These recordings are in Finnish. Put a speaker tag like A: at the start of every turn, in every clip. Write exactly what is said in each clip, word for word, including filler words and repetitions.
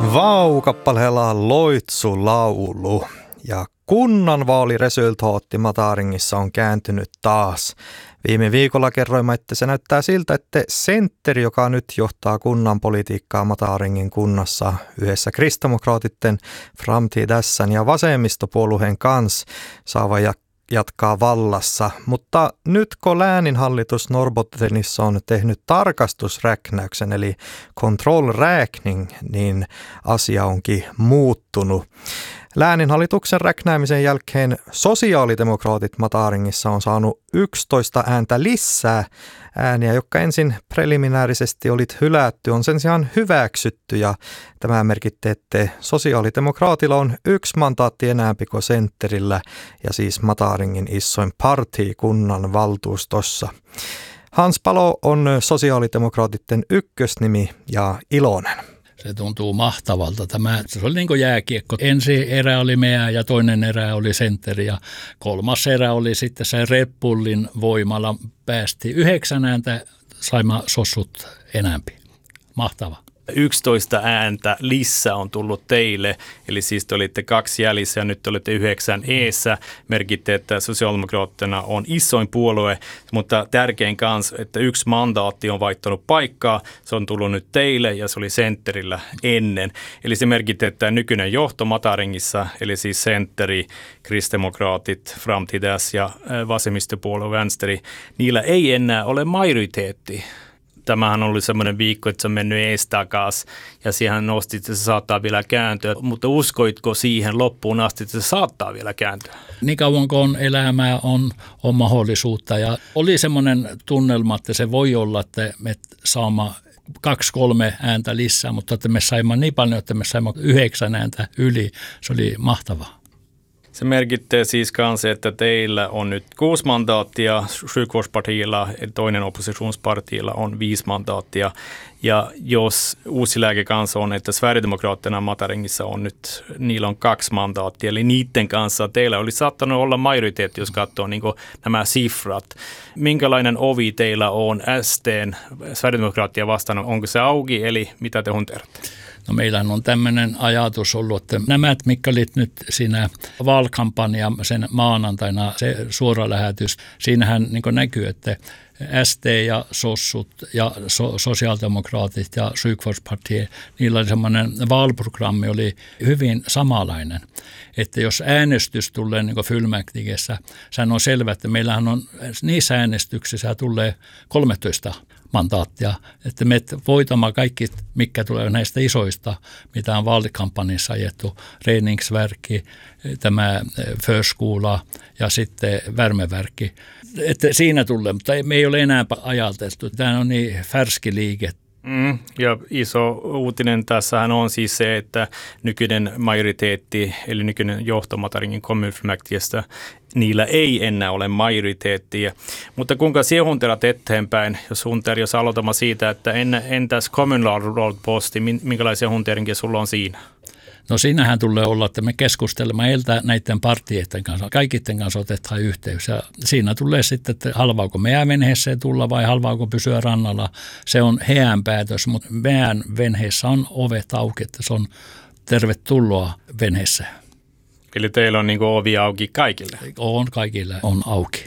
A: Vau-kappaleella Loitsu-laulu ja kunnanvaaliresultaatti Mataringissa on kääntynyt taas. Viime viikolla kerroimme, että se näyttää siltä, että sentteri, joka nyt johtaa kunnan politiikkaa Mataringin kunnassa yhdessä kristdemokraatitten Framtidässän ja vasemmistopuolueen kanssa, saava jatkaa vallassa. Mutta nyt kun lääninhallitus Norrbottenissa on tehnyt tarkastusräknäyksen eli kontrollräkning, niin asia onkin muuttunut. Lääninhallituksen räknäämisen jälkeen sosiaalidemokraatit Mataringissa on saanut yksitoista ääntä lisää. Ääniä, jotka ensin preliminaarisesti olit hylätty, on sen sijaan hyväksytty ja tämä merkitte, että sosiaalidemokraatilla on yksi mandaatti enäämpi kuin sentterillä ja siis Mataringin isoin parti kunnan valtuustossa. Hans Palo on sosiaalidemokraatitten ykkösnimi ja iloinen.
B: Se tuntuu mahtavalta. Tämä, se oli niin kuin jääkiekko. Ensi erä oli meidän ja toinen erä oli sentteri ja kolmas erä oli sitten se Red Bullin voimalla päästi yhdeksän ääntä, saimme sossut enämpi. Mahtava.
C: yksitoista ääntä lisää on tullut teille, eli siis te olitte kaksi jäljissä ja nyt te olette yhdeksän eessä. Merkitte, että sosiaalidemokraattina on isoin puolue, mutta tärkein kanssa, että yksi mandaatti on vaihtanut paikkaa. Se on tullut nyt teille ja se oli sentterillä ennen. Eli se merkitte, että nykyinen johto Mataringissa, eli siis sentteri, kristdemokraatit, Framtidas ja vasemmistopuolue Vänsteri, niillä ei enää ole majoriteetti. Tämähän oli semmoinen viikko, että se on mennyt ees takas ja siihen nosti, että se saattaa vielä kääntyä. Mutta uskoitko siihen loppuun asti, että se saattaa vielä kääntyä?
B: Niin kauan kuin on elämää, on, on mahdollisuutta. Ja oli semmoinen tunnelma, että se voi olla, että me saamme kaksi kolme ääntä lisää, mutta että me saimme niin paljon, että me saimme yhdeksän ääntä yli. Se oli mahtavaa.
C: Se merkittää siis kanssa, että teillä on nyt kuusi mandaattia, Sjukvårdspartiilla ja toinen oppositionspartiilla on viisi mandaattia. Ja jos uusi lääke kanssa on, että Sverigedemokraattina Mataringissa on nyt, niillä on kaksi mandaattia, eli niiden kanssa teillä oli saattanut olla majoriteetti, jos katsoo niin kuin nämä sifrat. Minkälainen ovi teillä on S T:n Sverigedemokraattia vastaan, onko se auki, eli mitä te hunteraatte?
B: No meillä on tämmöinen ajatus ollut, että nämä, mitkä olit nyt siinä valkampanja sen maanantaina, se suora lähetys, siinähän niin kuin näkyy, että S T ja sossut ja so- sosiaalidemokraatit ja Sjukvårdspartiet, niillä oli semmoinen valprogrammi oli hyvin samanlainen. Että jos äänestys tulee niin kuin fullmäktigessä, sehän on selvä, että meillähän on niissä äänestyksissä tulee kolmetoista mandaattia, että me voitamme kaikki, mikä tulee näistä isoista, mitä on vaalikampanjassa ajettu, Reningsverkki, tämä förskola ja sitten värmeverkki. Että siinä tulee, mutta me ei ole enää ajateltu. Tämä on niin färski liike.
C: Mm, ja iso uutinen tässähän on siis se, että nykyinen majoriteetti, eli nykyinen johto Mataringin kommunfullmäktigestä, niillä ei enää ole majoriteettia. Mutta kuinka sinä hunterat eteenpäin, jos hunter, jos aloitamme siitä, että en, entäs kommunalråd-posti, minkälaisia hunterinkin sulla on siinä?
B: No siinähän tulee olla, että me keskustelemme eiltä näiden partieiden kanssa, kaikiden kanssa otetaan yhteys. Ja siinä tulee sitten, että halvaako meidän venheeseen tulla vai halvaako pysyä rannalla. Se on heidän päätös, mutta meidän venheessä on ovet auki, että se on tervetuloa venheeseen.
C: Eli teillä on niin kuin ovi auki kaikille?
B: On, kaikille on auki.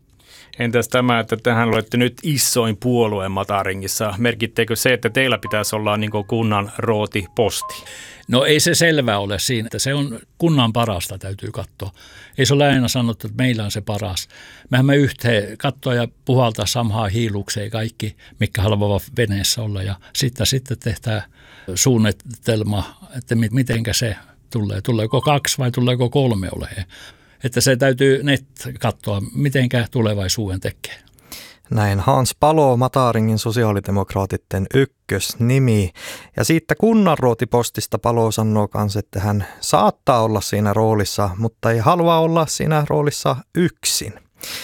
C: Entäs tämä, että tähän olette nyt isoin puolue Mataringissa. Merkitteekö se, että teillä pitäisi olla niin kuin kunnan rootiposti?
B: No ei se selvä ole siinä, että se on kunnan parasta täytyy katsoa. Ei se ole aina sanottu, että meillä on se paras. Mehän me yhteen katsoa ja puhaltaa samaa hiilukseen kaikki, mikä haluaa veneessä olla. Ja sitten, sitten tehdään suunnitelma, että mitenkä se tulee. Tuleeko kaksi vai tuleeko kolme olemaan. Että se täytyy net katsoa, mitenkä tulevaisuuden tekee.
A: Näin Hans Palo, Mataringin sosiaalidemokraatitten ykkösnimi. Ja siitä kunnanruotipostista Palo sanoo kanssa, että hän saattaa olla siinä roolissa, mutta ei halua olla siinä roolissa yksin.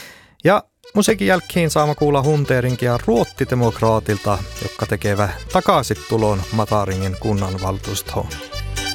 A: Ja musiikin jälkeen saamme kuulla hunterinkia ruottidemokraatilta, joka tekevät takaisin tulon Mataringin kunnanvaltuustoon.